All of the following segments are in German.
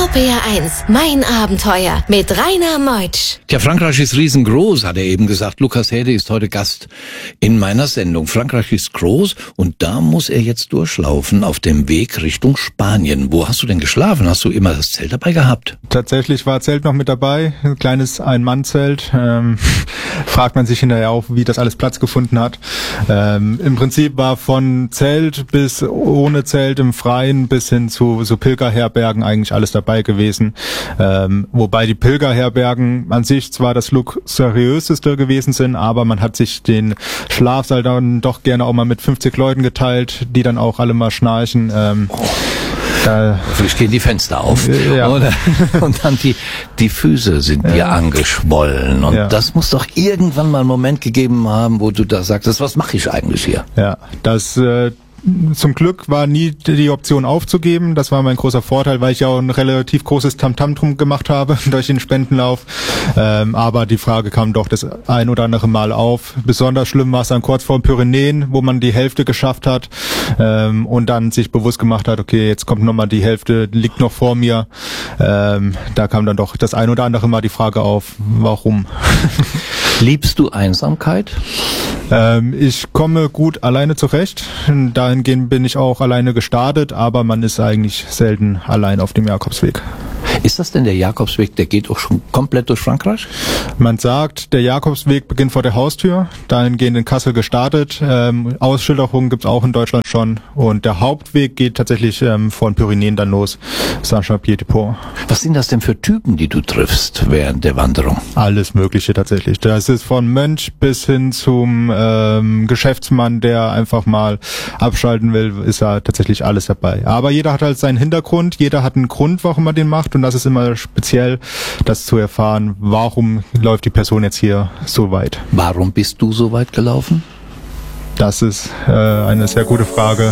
RPR 1, mein Abenteuer mit Rainer Meutsch. Ja, Frankreich ist riesengroß, hat er eben gesagt. Lukas Häde ist heute Gast in meiner Sendung. Frankreich ist groß und da muss er jetzt durchlaufen auf dem Weg Richtung Spanien. Wo hast du denn geschlafen? Hast du immer das Zelt dabei gehabt? Tatsächlich war Zelt noch mit dabei, ein kleines Ein-Mann-Zelt. Fragt man sich hinterher auch, wie das alles Platz gefunden hat. Im Prinzip war von Zelt bis ohne Zelt im Freien bis hin zu so Pilgerherbergen eigentlich alles dabei gewesen. Wobei die Pilgerherbergen an sich zwar das luxuriöseste gewesen sind, aber man hat sich den Schlafsaal dann doch gerne auch mal mit 50 Leuten geteilt, die dann auch alle mal schnarchen. Vielleicht gehen die Fenster auf, ja. Oder? Und dann die Füße sind dir angeschwollen. Und das muss doch irgendwann mal einen Moment gegeben haben, wo du da sagst, was mache ich eigentlich hier? Ja, das zum Glück war nie die Option aufzugeben. Das war mein großer Vorteil, weil ich ja auch ein relativ großes Tamtam drum gemacht habe durch den Spendenlauf. Aber die Frage kam doch das ein oder andere Mal auf. Besonders schlimm war es dann kurz vor den Pyrenäen, wo man die Hälfte geschafft hat und dann sich bewusst gemacht hat, okay, jetzt kommt nochmal die Hälfte, liegt noch vor mir. Da kam dann doch das ein oder andere Mal die Frage auf, warum? Liebst du Einsamkeit? Ich komme gut alleine zurecht. Dahingehend bin ich auch alleine gestartet, aber man ist eigentlich selten allein auf dem Jakobsweg. Ist das denn der Jakobsweg, der geht auch schon komplett durch Frankreich? Man sagt, der Jakobsweg beginnt vor der Haustür, dahingehend in Kassel gestartet. Ausschilderungen gibt's auch in Deutschland schon. Und der Hauptweg geht tatsächlich von Pyrenäen dann los, Saint-Jean-Pied-de-Port. Was sind das denn für Typen, die du triffst während der Wanderung? Alles Mögliche tatsächlich. Das ist von Mönch bis hin zum Geschäftsmann, der einfach mal abschalten will, ist ja tatsächlich alles dabei. Aber jeder hat halt seinen Hintergrund, jeder hat einen Grund, warum er den macht. Und das ist immer speziell, das zu erfahren, warum läuft die Person jetzt hier so weit. Warum bist du so weit gelaufen? Das ist eine sehr gute Frage.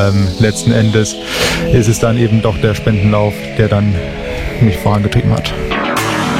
Letzten Endes ist es dann eben doch der Spendenlauf, der dann mich vorangetrieben hat.